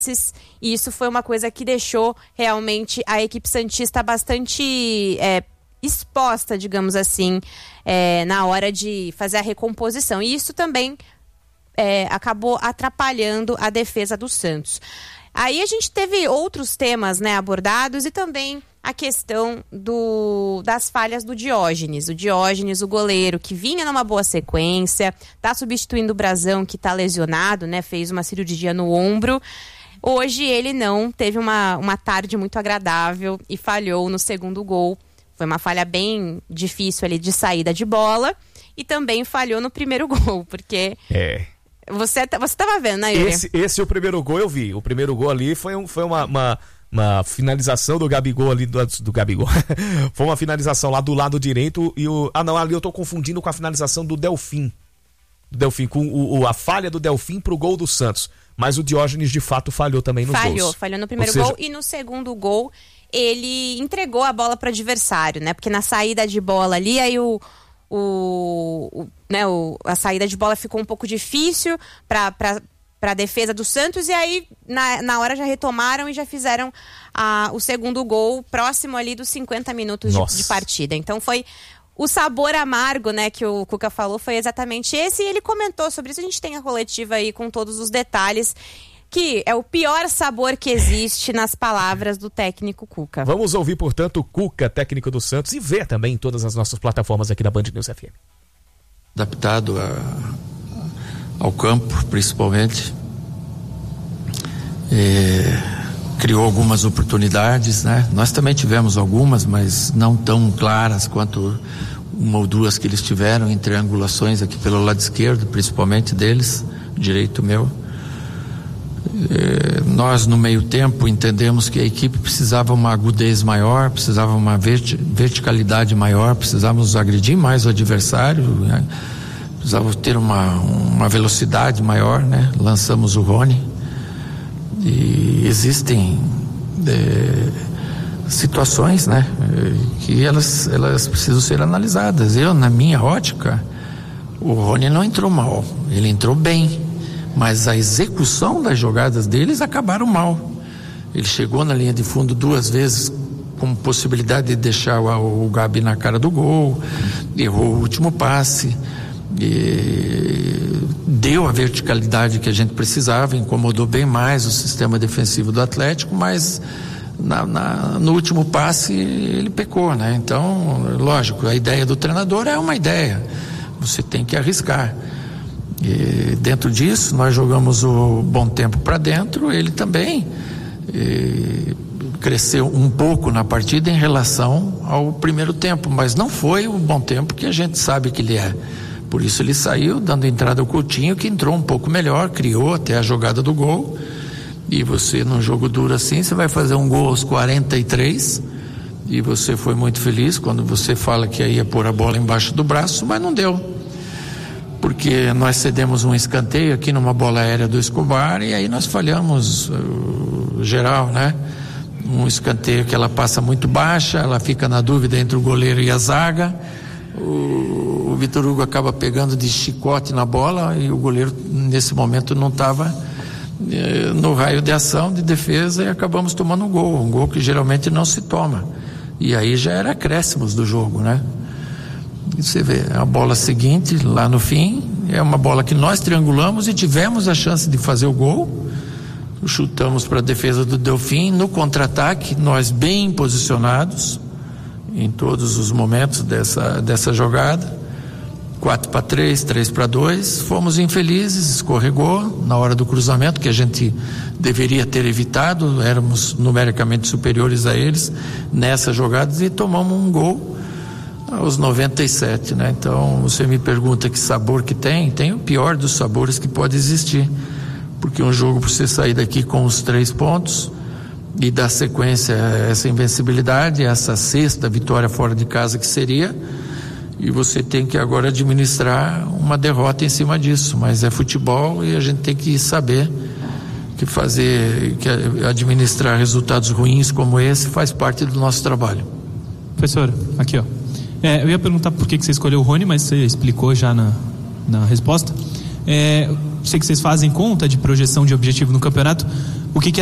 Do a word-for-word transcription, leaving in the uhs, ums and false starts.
e isso foi uma coisa que deixou realmente a equipe santista bastante é, exposta, digamos assim, é, na hora de fazer a recomposição. E isso também é, acabou atrapalhando a defesa do Santos. Aí a gente teve outros temas, né, abordados, e também a questão do, das falhas do Diógenes. O Diógenes, o goleiro, que vinha numa boa sequência, tá substituindo o Brazão, que tá lesionado, né, fez uma cirurgia no ombro. Hoje ele não teve uma, uma tarde muito agradável e falhou no segundo gol. Foi uma falha bem difícil ali de saída de bola, e também falhou no primeiro gol, porque... É... Você, você tava vendo, né, Yuri? Esse, esse é o primeiro gol, eu vi. O primeiro gol ali foi, um, foi uma, uma, uma finalização do Gabigol ali, do, do Gabigol. Foi uma finalização lá do lado direito e o... Ah, não, ali eu tô confundindo com a finalização do Delfim. Do Delfim, com o, o, a falha do Delfim pro gol do Santos. Mas o Diógenes, de fato, falhou também nos falhou, gols. Falhou, falhou no primeiro seja... gol, e no segundo gol ele entregou a bola pro adversário, né? Porque na saída de bola ali, aí o... O, o, né, o, a saída de bola ficou um pouco difícil para a defesa do Santos, e aí na, na hora já retomaram e já fizeram a, o segundo gol próximo ali dos cinquenta minutos de, de partida. Então foi o sabor amargo, né, que o Cuca falou, foi exatamente esse, e ele comentou sobre isso. A gente tem a coletiva aí com todos os detalhes, que é o pior sabor que existe nas palavras do técnico Cuca. Vamos ouvir, portanto, o Cuca, técnico do Santos, e ver também em todas as nossas plataformas aqui da Band News F M. Adaptado a, ao campo, principalmente. É, criou algumas oportunidades, né? Nós também tivemos algumas, mas não tão claras quanto uma ou duas que eles tiveram, em triangulações aqui pelo lado esquerdo, principalmente deles, direito meu. Eh, nós no meio tempo entendemos que a equipe precisava uma agudez maior, precisava uma verti- verticalidade maior, precisávamos agredir mais o adversário, né? Precisava ter uma, uma velocidade maior, né? Lançamos o Rony, e existem eh, situações, né? Eh, que elas, elas precisam ser analisadas. Eu, na minha ótica, o Rony não entrou mal, ele entrou bem, mas a execução das jogadas deles acabaram mal. Ele chegou na linha de fundo duas vezes com possibilidade de deixar o, o Gabi na cara do gol, errou o último passe, e deu a verticalidade que a gente precisava, incomodou bem mais o sistema defensivo do Atlético, mas na, na, no último passe ele pecou, né? Então, lógico, a ideia do treinador é uma ideia, você tem que arriscar. E dentro disso nós jogamos o bom tempo para dentro. Ele também e, cresceu um pouco na partida em relação ao primeiro tempo, mas não foi o bom tempo que a gente sabe que ele é. Por isso ele saiu, dando entrada ao Coutinho, que entrou um pouco melhor, criou até a jogada do gol. E você, num jogo duro assim, você vai fazer um gol aos quarenta e três, e você foi muito feliz quando você fala que ia pôr a bola embaixo do braço, mas não deu, porque nós cedemos um escanteio aqui numa bola aérea do Escobar, e aí nós falhamos uh, geral, né? Um escanteio que ela passa muito baixa, ela fica na dúvida entre o goleiro e a zaga, o, o Vitor Hugo acaba pegando de chicote na bola, e o goleiro nesse momento não estava uh, no raio de ação de defesa, e acabamos tomando um gol, um gol que geralmente não se toma, e aí já era acréscimos do jogo, né? E você vê, a bola seguinte, lá no fim, é uma bola que nós triangulamos e tivemos a chance de fazer o gol. Chutamos para a defesa do Delfim. No contra-ataque, nós bem posicionados em todos os momentos dessa, dessa jogada. quatro para três, três para dois. Fomos infelizes, escorregou na hora do cruzamento, que a gente deveria ter evitado. Éramos numericamente superiores a eles nessas jogadas, e tomamos um gol aos noventa e sete, né? Então você me pergunta que sabor que tem. Tem o pior dos sabores que pode existir, porque um jogo, para você sair daqui com os três pontos e dar sequência a essa invencibilidade, essa sexta vitória fora de casa que seria, e você tem que agora administrar uma derrota em cima disso. Mas é futebol, e a gente tem que saber que fazer, que administrar resultados ruins como esse faz parte do nosso trabalho. Professor, aqui ó, É, eu ia perguntar por que, que você escolheu o Rony, mas você explicou já na, na resposta. É, sei que vocês fazem conta de projeção de objetivo no campeonato, o que, que